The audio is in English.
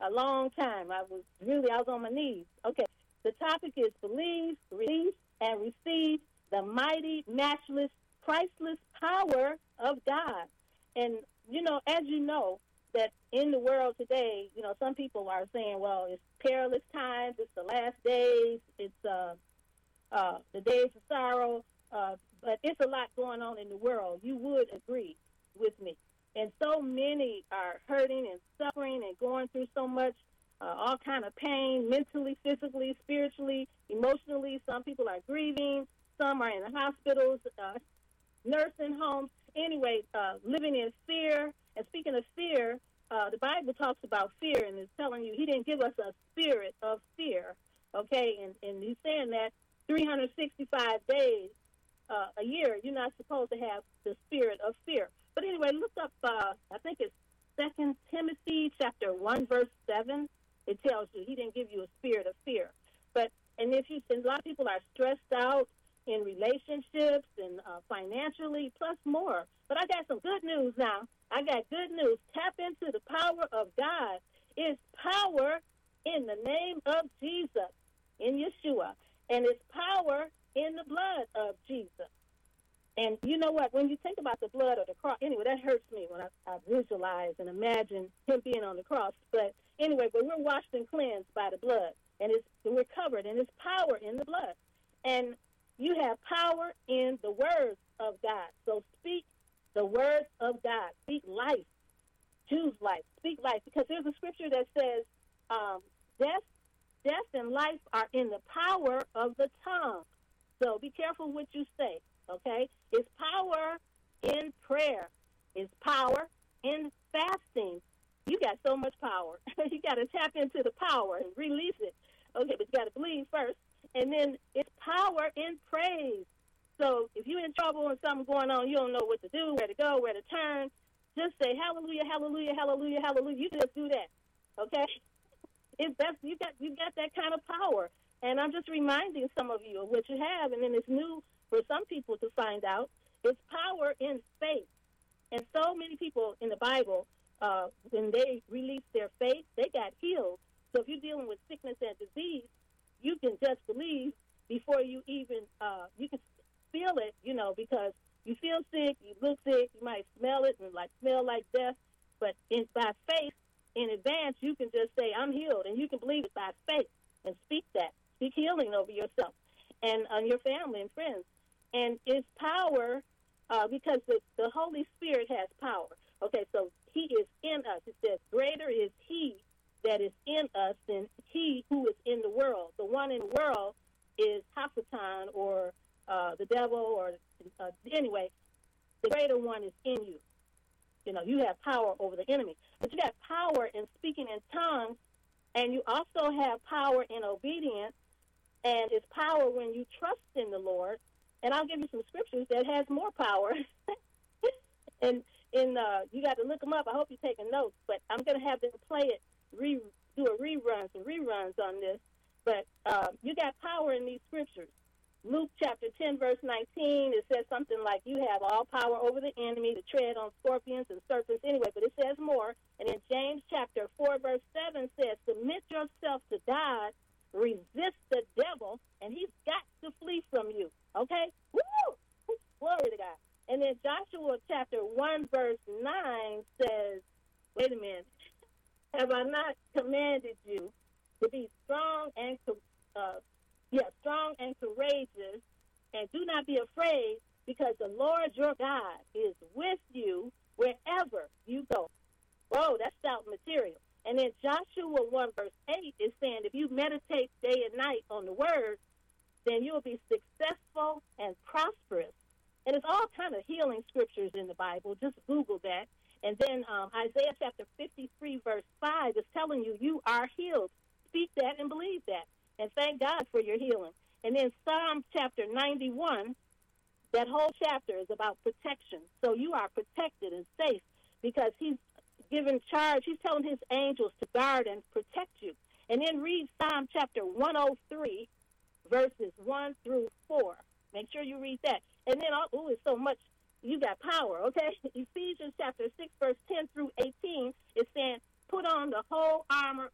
a long time. I was on my knees. Okay, the topic is believe, release, and receive the mighty, matchless, priceless power of God. And, as you know, that in the world today, some people are saying, well, it's perilous times, it's the last days, it's the days of sorrow, but it's a lot going on in the world. You would agree with me. And so many are hurting and suffering and going through so much, all kind of pain, mentally, physically, spiritually, emotionally. Some people are grieving. Some are in the hospitals, nursing homes. Anyway, living in fear. And speaking of fear, the Bible talks about fear and is telling you he didn't give us a spirit of fear, okay? And he's saying that 365 days a year, you're not supposed to have the spirit of fear. But anyway, look up, I think it's 2 Timothy chapter 1, verse 7. It tells you he didn't give you a spirit of fear. And a lot of people are stressed out in relationships and financially, plus more. But I got some good news now. I got good news. Tap into the power of God. It's power in the name of Jesus, in Yeshua. And it's power in the blood of Jesus. And you know what? When you think about the blood of the cross, anyway, that hurts me when I visualize and imagine him being on the cross. But anyway, we're washed and cleansed by the blood. And we're covered, and it's power in the blood. And you have power in the words of God. So speak the words of God. Speak life. Choose life. Speak life. Because there's a scripture that says death and life are in the power of the tongue. So be careful what you say, okay? It's power in prayer. It's power in fasting. You got so much power. You got to tap into the power and release it. Okay, but you got to believe first. And then it's power in praise. So if you're in trouble and something going on, you don't know what to do, where to go, where to turn, just say hallelujah, hallelujah, hallelujah, hallelujah. You can just do that, okay? You got that kind of power. And I'm just reminding some of you of what you have, and then it's new for some people to find out. It's power in faith. And so many people in the Bible, when they released their faith, they got healed. So if you're dealing with sickness and disease, you can just believe before you even, you can feel it, because you feel sick, you look sick, you might smell it and smell like death. But by faith, in advance, you can just say, I'm healed, and you can believe it by faith and speak that. Speak healing over yourself and on your family and friends. And it's power because the Holy Spirit has power. Okay, so he is in us. It says, greater is he that is in us than he who is in the world. The one in the world is Hasatan or the devil or anyway, the greater one is in you. You have power over the enemy. But you have power in speaking in tongues, and you also have power in obedience, and it's power when you trust in the Lord. And I'll give you some scriptures that has more power. and you got to look them up. I hope you're taking notes, but I'm going to have them play it, do some reruns on this. But you got power in these scriptures. Luke chapter 10, verse 19, it says something like you have all power over the enemy to tread on scorpions and serpents. Anyway, but it says more. And in James chapter 4, verse 7 says, submit yourself to God, resist the devil, and he's got to flee from you. Okay? Woo! Glory to God. And then Joshua chapter 1, verse 9 says, wait a minute, have I not commanded you to be strong and courageous, and do not be afraid, because the Lord your God is with you wherever you go. Whoa, that's stout material. And then Joshua 1 verse 8 is saying if you meditate day and night on the word, then you'll be successful and prosperous. And it's all kind of healing scriptures in the Bible. Just Google that. And then Isaiah chapter 53 verse 5 is telling you you are healed. Speak that and believe that. And thank God for your healing. And then Psalm chapter 91, that whole chapter is about protection. So you are protected and safe because he's given charge. He's telling his angels to guard and protect you. And then read Psalm chapter 103, verses 1 through 4. Make sure you read that. And then, it's so much. You got power, okay? Ephesians chapter 6, verse 10 through 18 is saying, put on the whole armor